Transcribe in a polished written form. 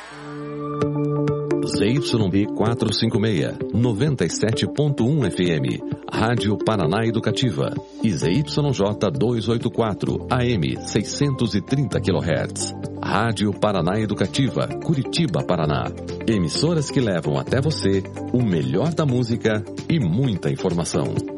ZYB 456, 97.1 FM, Rádio Paraná Educativa, e ZYJ 284, AM 630 kHz, Rádio Paraná Educativa, Curitiba, Paraná. Emissoras que levam até você o melhor da música e muita informação.